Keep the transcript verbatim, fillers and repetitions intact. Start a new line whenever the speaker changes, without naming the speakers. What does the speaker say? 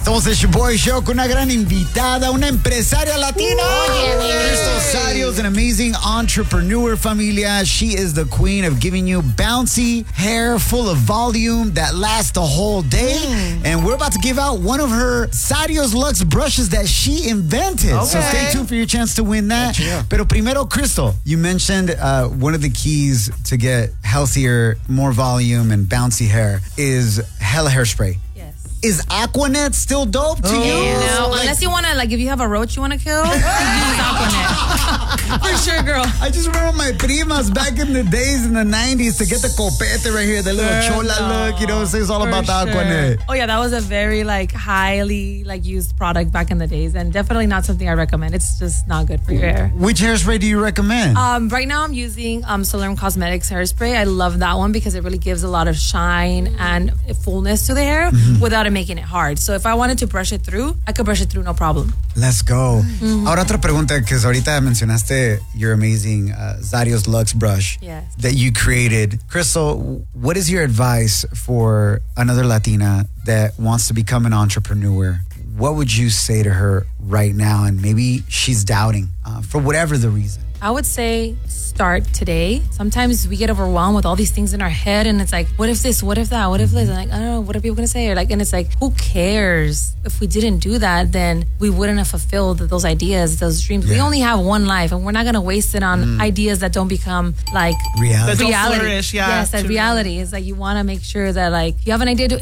Estamos en Your Boy Show con una gran invitada, una empresaria latina. Crystal Sario is an amazing entrepreneur, familia. She is the queen of giving you bouncy hair full of volume that lasts the whole day. Mm. And we're about to give out one of her Sario's Luxe brushes that she invented. Okay. So stay tuned for your chance to win that. Yeah. Pero primero, Crystal, you mentioned uh, one of the keys to get healthier, more volume, and bouncy hair is Hella Hairspray. Is Aquanet still dope to
oh.
you?
No,
like,
unless you want to, like, if you have a roach you want to kill, use Aquanet. For sure, girl.
I just remember my primas back in the days in the nineties to get the copete right here, the little sure, chola no. look, you know, so it's all For about the sure. Aquanet.
Oh, yeah, that was a very, like, highly, like, used product back in the days, and definitely not something I recommend. It's just not good for your hair.
Which hairspray do you recommend?
Um, right now I'm using um, Solerum Cosmetics hairspray. I love that one because it really gives a lot of shine and fullness to the hair mm-hmm. without making it hard. So if I wanted to brush it through, I could brush it through, no problem.
Let's go. Mm-hmm. Ahora otra pregunta, que ahorita mencionaste your amazing uh, Sario's Luxe brush
yes.
that you created. Crystal, what is your advice for another Latina that wants to become an entrepreneur? What would you say to her right now? And maybe she's doubting uh, for whatever the reason.
I would say start today. Sometimes we get overwhelmed with all these things in our head and it's like, what if this, what if that, what if this? And like, I don't know, what are people going to say? Or like, and it's like, who cares? If we didn't do that, then we wouldn't have fulfilled those ideas, those dreams. Yeah. We only have one life and we're not going to waste it on mm. ideas that don't become like
reality.
That
reality.
Don't flourish, yeah,
yes, that reality is like, you want to make sure that like, you have an idea to